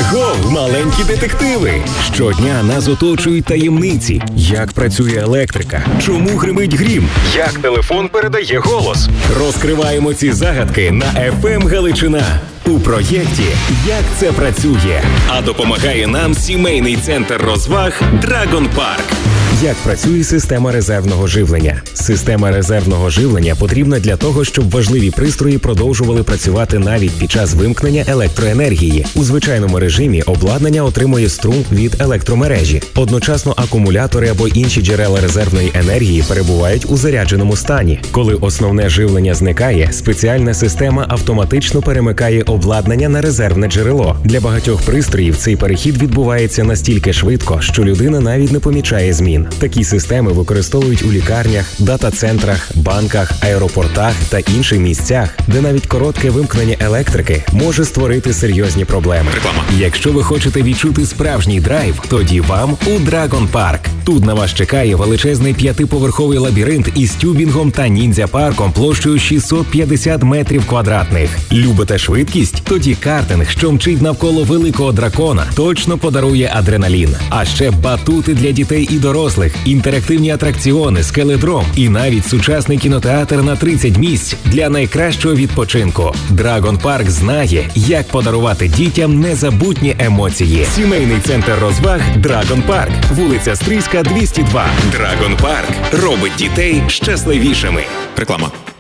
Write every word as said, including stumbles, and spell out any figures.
Агов, маленькі детективи! Щодня нас оточують таємниці. Як працює електрика? Чому гримить грім? Як телефон передає голос? Розкриваємо ці загадки на еф ем Галичина у проєкті «Як це працює?». А допомагає нам сімейний центр розваг «Драгон Парк». Як працює система резервного живлення? Система резервного живлення потрібна для того, щоб важливі пристрої продовжували працювати навіть під час вимкнення електроенергії. У звичайному режимі обладнання отримує струм від електромережі. Одночасно акумулятори або інші джерела резервної енергії перебувають у зарядженому стані. Коли основне живлення зникає, спеціальна система автоматично перемикає обладнання на резервне джерело. Для багатьох пристроїв цей перехід відбувається настільки швидко, що людина навіть не помічає змін. Такі системи використовують у лікарнях, дата-центрах, банках, аеропортах та інших місцях, де навіть коротке вимкнення електрики може створити серйозні проблеми. Реклама. Якщо ви хочете відчути справжній драйв, тоді вам у Драгон Парк. Тут на вас чекає величезний п'ятиповерховий лабіринт із тюбінгом та ніндзя-парком площею шістсот п'ятдесят метрів квадратних. Любите швидкість? Тоді картинг, що мчить навколо великого дракона, точно подарує адреналін. А ще батути для дітей і дорослих, інтерактивні атракціони, скеледром і навіть сучасний кінотеатр на тридцять місць для найкращого відпочинку. Драгон Парк знає, як подарувати дітям незабутні емоції. Сімейний центр розваг Драгон Парк, вулиця Стрийська, двісті два. Драгон Парк робить дітей щасливішими. Реклама.